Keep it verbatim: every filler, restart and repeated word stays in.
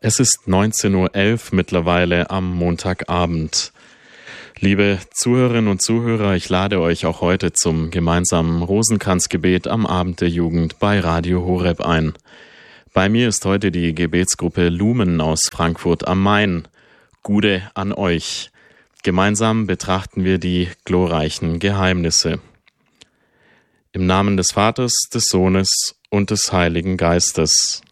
Es ist neunzehn Uhr elf mittlerweile am Montagabend. Liebe Zuhörerinnen und Zuhörer, ich lade euch auch heute zum gemeinsamen Rosenkranzgebet am Abend der Jugend bei Radio Horeb ein. Bei mir ist heute die Gebetsgruppe Lumen aus Frankfurt am Main. Gude an euch. Gemeinsam betrachten wir die glorreichen Geheimnisse. Im Namen des Vaters, des Sohnes und des Heiligen Geistes.